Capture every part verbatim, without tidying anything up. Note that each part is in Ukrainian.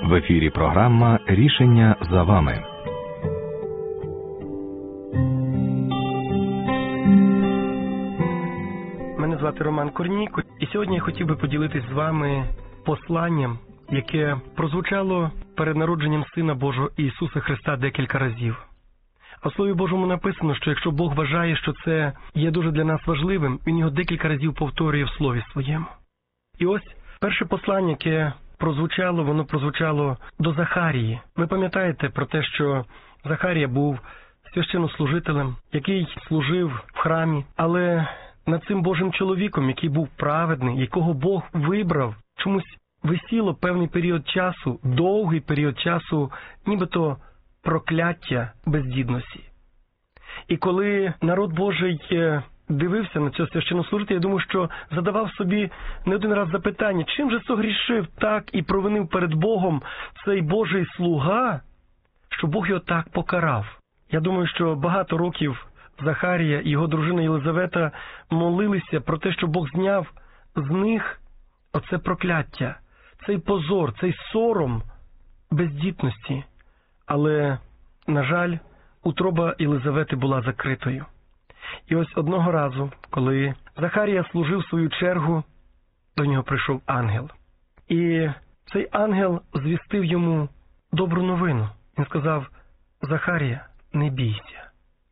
В ефірі програма «Рішення за вами». Мене звати Роман Корніко, і сьогодні я хотів би поділитись з вами посланням, яке прозвучало перед народженням Сина Божого Ісуса Христа декілька разів. А в Слові Божому написано, що якщо Бог вважає, що це є дуже для нас важливим, Він його декілька разів повторює в Слові Своєму. І ось перше послання, яке прозвучало, воно прозвучало до Захарії. Ви пам'ятаєте про те, що Захарія був священнослужителем, який служив в храмі, але над цим Божим чоловіком, який був праведний, якого Бог вибрав, чомусь висіло певний період часу, довгий період часу, нібито прокляття бездідності. І коли народ Божий дивився на цього священнослужителя, я думаю, що задавав собі не один раз запитання, чим же согрішив так і провинив перед Богом цей Божий слуга, що Бог його так покарав. Я думаю, що багато років Захарія і його дружина Єлизавета молилися про те, що Бог зняв з них оце прокляття, цей позор, цей сором бездітності. Але, на жаль, утроба Єлизавети була закритою. І ось одного разу, коли Захарія служив свою чергу, до нього прийшов ангел. І цей ангел звістив йому добру новину. Він сказав: Захарія, не бійся.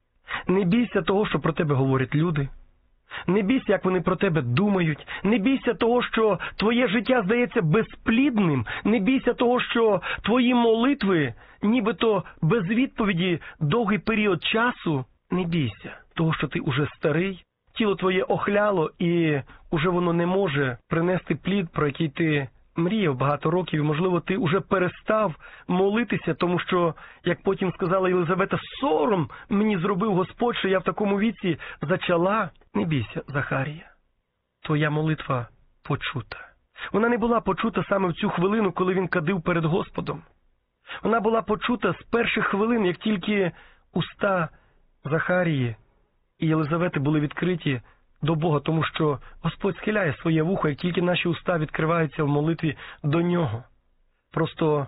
Не бійся того, що про тебе говорять люди. Не бійся, як вони про тебе думають. Не бійся того, що твоє життя здається безплідним. Не бійся того, що твої молитви, нібито без відповіді довгий період часу. Не бійся того, що ти уже старий, тіло твоє охляло і уже воно не може принести плід, про який ти мріяв багато років. І, можливо, ти уже перестав молитися, тому що, як потім сказала Єлизавета, сором мені зробив Господь, що я в такому віці зачала. Не бійся, Захарія. Твоя молитва почута. Вона не була почута саме в цю хвилину, коли він кадив перед Господом. Вона була почута з перших хвилин, як тільки уста Захарії і Єлизавети були відкриті до Бога, тому що Господь схиляє своє вухо, як тільки наші уста відкриваються в молитві до Нього. Просто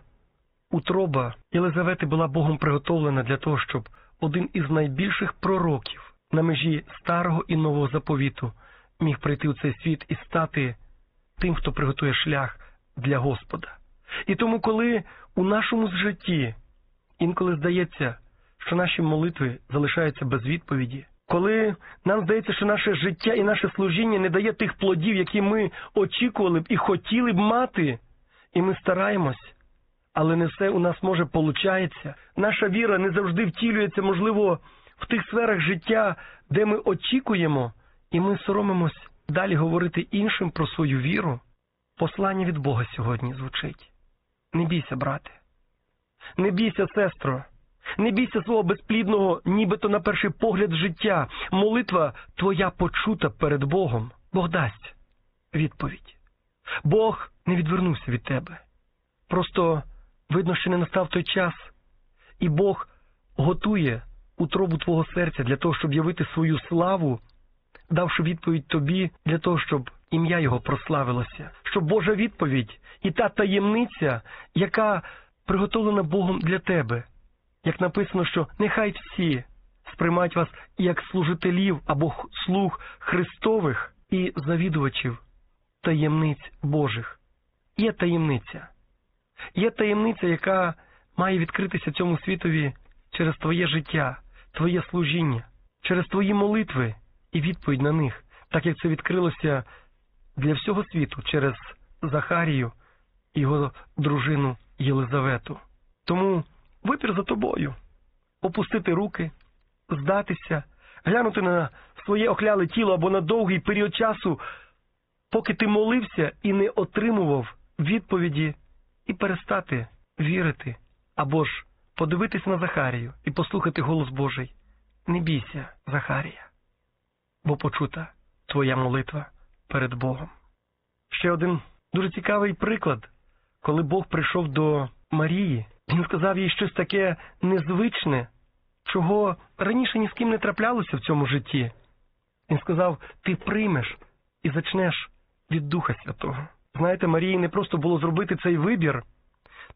утроба Єлизавети була Богом приготовлена для того, щоб один із найбільших пророків на межі Старого і Нового заповіту міг прийти у цей світ і стати тим, хто приготує шлях для Господа. І тому, коли у нашому житті інколи здається, що наші молитви залишаються без відповіді, коли нам здається, що наше життя і наше служіння не дає тих плодів, які ми очікували б і хотіли б мати, і ми стараємось, але не все у нас може получається. Наша віра не завжди втілюється, можливо, в тих сферах життя, де ми очікуємо, і ми соромимось далі говорити іншим про свою віру. Послання від Бога сьогодні звучить: не бійся, брате, не бійся, сестро, не бійся свого безплідного, нібито на перший погляд, життя. Молитва твоя почута перед Богом. Бог дасть відповідь. Бог не відвернувся від тебе. Просто видно, що не настав той час. І Бог готує утробу твого серця для того, щоб явити свою славу, давши відповідь тобі для того, щоб ім'я Його прославилося. Щоб Божа відповідь і та таємниця, яка приготовлена Богом для тебе, як написано, що нехай всі сприймають вас як служителів або слуг Христових і завідувачів таємниць Божих. Є таємниця. Є таємниця, яка має відкритися цьому світові через твоє життя, твоє служіння, через твої молитви і відповідь на них, так як це відкрилося для всього світу через Захарію і його дружину Єлизавету. Тому вибір за тобою. Опустити руки, здатися, глянути на своє охляле тіло або на довгий період часу, поки ти молився і не отримував відповіді, і перестати вірити, або ж подивитись на Захарію і послухати голос Божий. Не бійся, Захарія, бо почута твоя молитва перед Богом. Ще один дуже цікавий приклад, коли Бог прийшов до Марії. Він сказав їй щось таке незвичне, чого раніше ні з ким не траплялося в цьому житті. Він сказав: ти приймеш і зачнеш від Духа Святого. Знаєте, Марії не просто було зробити цей вибір,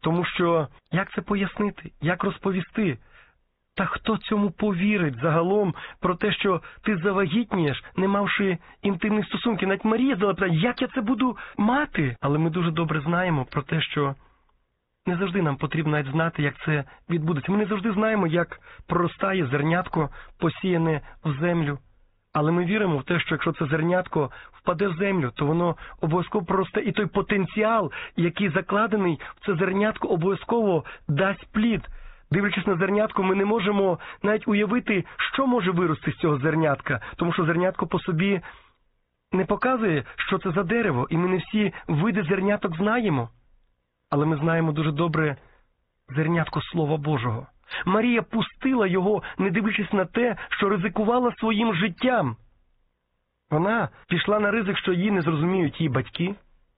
Тому що, як це пояснити? Як розповісти? Та хто цьому повірить загалом про те, що ти завагітнієш, не мавши інтимних стосунків? Навіть Марія задала питання, як я це буду мати? Але ми дуже добре знаємо про те, що не завжди нам потрібно навіть знати, як це відбудеться. Ми не завжди знаємо, як проростає зернятко, посіяне в землю. Але ми віримо в те, що якщо це зернятко впаде в землю, то воно обов'язково проросте. І той потенціал, який закладений в це зернятко, обов'язково дасть плід. Дивлячись на зернятко, ми не можемо навіть уявити, що може вирости з цього зернятка. Тому що зернятко по собі не показує, що це за дерево. І ми не всі види зерняток знаємо. Але ми знаємо дуже добре зернятко Слова Божого. Марія пустила його, не дивлячись на те, що ризикувала своїм життям. Вона пішла на ризик, що її не зрозуміють її батьки,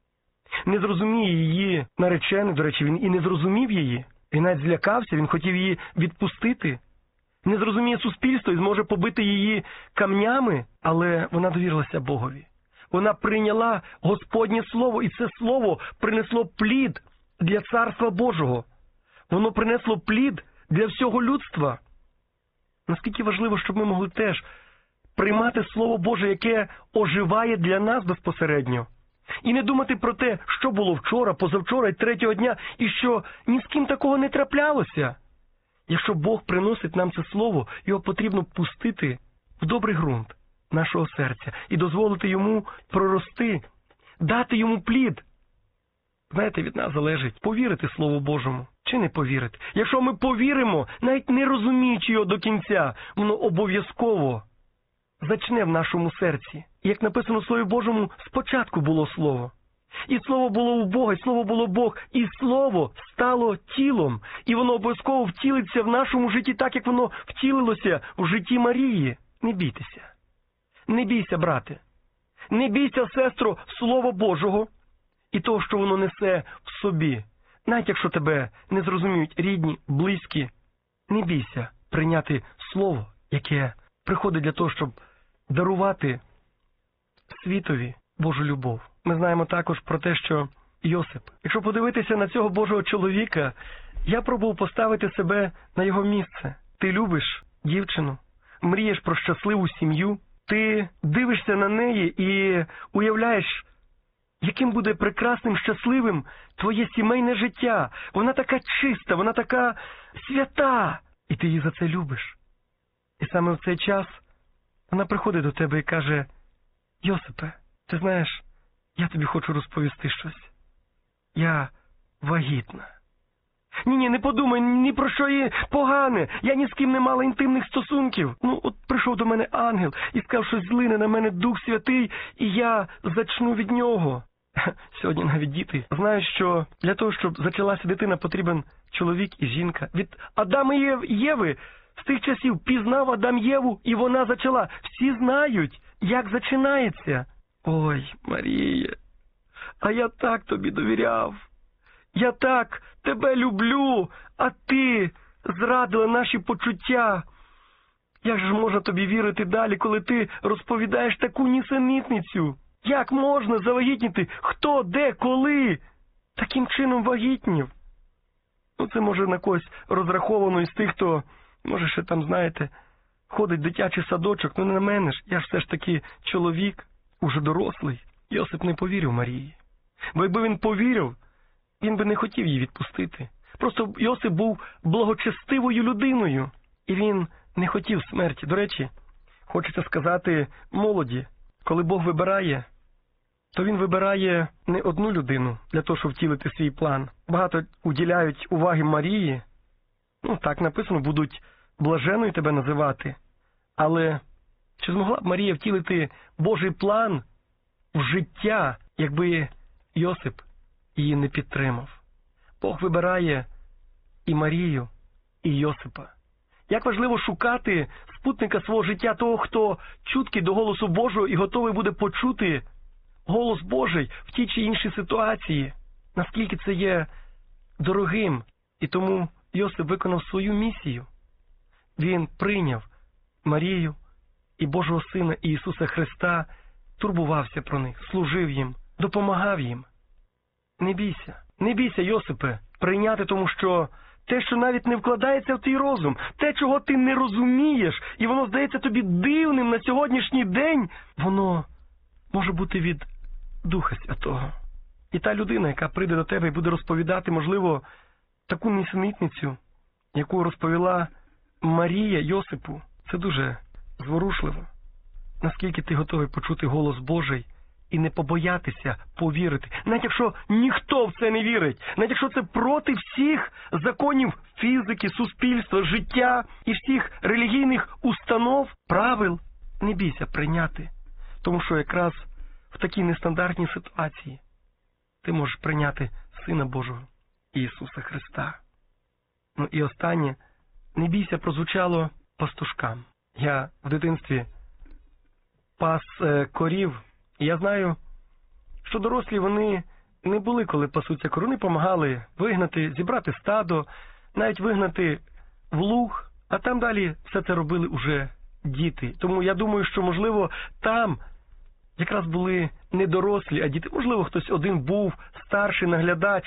не зрозуміє її наречений, до речі, він і не зрозумів її. Він навіть злякався, він хотів її відпустити. Не зрозуміє суспільство і зможе побити її камнями, але вона довірилася Богові. Вона прийняла Господнє Слово, і це Слово принесло плід для Царства Божого. Воно принесло плід для всього людства. Наскільки важливо, щоб ми могли теж приймати Слово Боже, яке оживає для нас безпосередньо. І не думати про те, що було вчора, позавчора і третього дня, і що ні з ким такого не траплялося. Якщо Бог приносить нам це Слово, його потрібно пустити в добрий ґрунт нашого серця і дозволити йому прорости, дати йому плід. Знаєте, від нас залежить повірити Слову Божому чи не повірити. Якщо ми повіримо, навіть не розуміючи його до кінця, воно обов'язково зачне в нашому серці. І як написано в Слові Божому, спочатку було Слово. І Слово було у Бога, і Слово було Бог, і Слово стало тілом. І воно обов'язково втілиться в нашому житті так, як воно втілилося в житті Марії. Не бійтеся. Не бійся, брате. Не бійся, сестро, Слова Божого і того, що воно несе в собі. Навіть якщо тебе не зрозуміють рідні, близькі, не бійся прийняти Слово, яке приходить для того, щоб дарувати світові Божу любов. Ми знаємо також про те, що Йосип, якщо подивитися на цього Божого чоловіка, я пробував поставити себе на його місце. Ти любиш дівчину, мрієш про щасливу сім'ю, ти дивишся на неї і уявляєш, яким буде прекрасним, щасливим твоє сімейне життя. Вона така чиста, вона така свята, і ти її за це любиш. І саме в цей час вона приходить до тебе і каже: Йосипе, ти знаєш, я тобі хочу розповісти щось. Я вагітна. Ні-ні, не подумай ні про що є погане. Я ні з ким не мала інтимних стосунків. Ну, от прийшов до мене ангел і сказав, що злине на мене Дух Святий, і я зачну від нього. Сьогодні навіть діти знають, що для того, щоб зачалася дитина, потрібен чоловік і жінка. Від Адама і Єви з тих часів пізнав Адам Єву, і вона зачала. Всі знають, як зачинається. Ой, Марія, а я так тобі довіряв. Я так тебе люблю, а ти зрадила наші почуття. Як же можна тобі вірити далі, коли ти розповідаєш таку нісенітницю? Як можна завагітніти? Хто, де, коли? Таким чином вагітнів. Ну, це може на когось розраховано із тих, хто, може, ще там, знаєте, ходить в дитячий садочок. Ну, не на мене ж, я ж все ж таки чоловік, уже дорослий. Йосип не повірив Марії. Бо якби він повірив, він би не хотів її відпустити. Просто Йосип був благочестивою людиною, і він не хотів смерті. До речі, хочеться сказати молоді, коли Бог вибирає, то він вибирає не одну людину для того, щоб втілити свій план. Багато уділяють уваги Марії. Ну, так написано, будуть блаженною тебе називати. Але чи змогла б Марія втілити Божий план в життя, якби Йосип її не підтримав? Бог вибирає і Марію, і Йосипа. Як важливо шукати спутника свого життя, того, хто чуткий до голосу Божого і готовий буде почути голос Божий в тій чи іншій ситуації. Наскільки це є дорогим. І тому Йосип виконав свою місію. Він прийняв Марію і Божого Сина і Ісуса Христа, турбувався про них, служив їм, допомагав їм. Не бійся, Не бійся, Йосипе, прийняти, тому що те, що навіть не вкладається в твій розум, те, чого ти не розумієш, і воно здається тобі дивним на сьогоднішній день, воно може бути від Духа Святого. І та людина, яка прийде до тебе і буде розповідати, можливо, таку нісенітницю, яку розповіла Марія Йосипу, це дуже зворушливо. Наскільки ти готовий почути голос Божий і не побоятися повірити. Навіть якщо ніхто в це не вірить, навіть якщо це проти всіх законів фізики, суспільства, життя і всіх релігійних установ, правил, не бійся прийняти. Тому що якраз в такій нестандартній ситуації ти можеш прийняти Сина Божого Ісуса Христа. Ну і останнє, не бійся прозвучало пастушкам. Я в дитинстві пас е, корів, і я знаю, що дорослі вони не були, коли пасуться корови, вони допомагали вигнати, зібрати стадо, навіть вигнати в луг, а там далі все це робили уже діти. Тому я думаю, що, можливо, там якраз були не дорослі, а діти. Можливо, хтось один був старший наглядач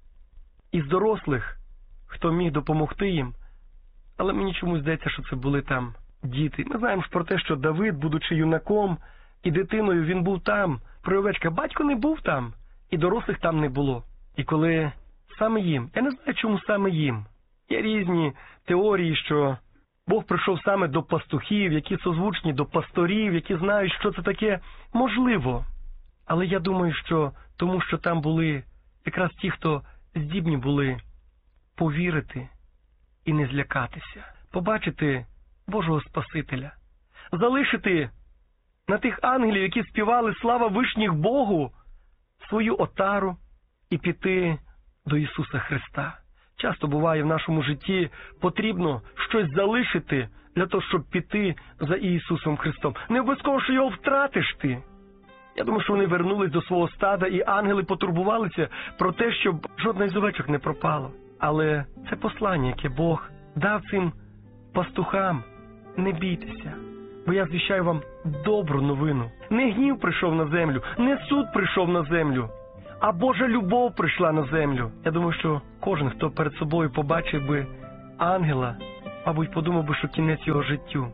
із дорослих, хто міг допомогти їм. Але мені чомусь здається, що це були там діти. Ми знаємо ж про те, що Давид, будучи юнаком і дитиною, він був там, при овечках. Батько не був там, і дорослих там не було. І коли саме їм, я не знаю, чому саме їм, є різні теорії, що Бог прийшов саме до пастухів, які созвучні до пасторів, які знають, що це таке. Можливо. Але я думаю, що тому, що там були якраз ті, хто здібні були повірити і не злякатися. Побачити Божого Спасителя. Залишити на тих ангелів, які співали «Слава вишніх Богу», свою отару і піти до Ісуса Христа. Часто буває в нашому житті потрібно щось залишити для того, щоб піти за Ісусом Христом. Не обов'язково, що його втратиш ти. Я думаю, що вони вернулись до свого стада, і ангели потурбувалися про те, щоб жодна із овечок не пропало. Але це послання, яке Бог дав цим пастухам. Не бійтеся, бо я звіщаю вам добру новину. Не гнів прийшов на землю, не суд прийшов на землю, а Божа любов прийшла на землю. Я думаю, що кожен, хто перед собою побачив би ангела, мабуть, подумав би, що кінець його життю.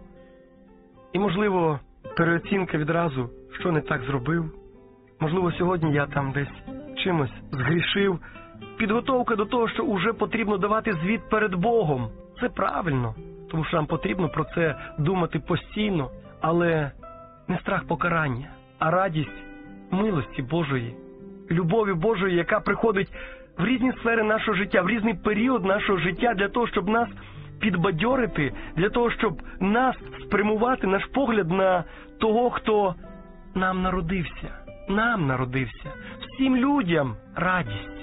І, можливо, переоцінка відразу, що не так зробив. Можливо, сьогодні я там десь чимось згрішив. Підготовка до того, що уже потрібно давати звіт перед Богом. Це правильно, тому що нам потрібно про це думати постійно. Але не страх покарання, а радість милості Божої, любові Божої, яка приходить в різні сфери нашого життя, в різний період нашого життя, для того, щоб нас підбадьорити, для того, щоб нас спрямувати, наш погляд на того, хто нам народився. Нам народився. Всім людям радість.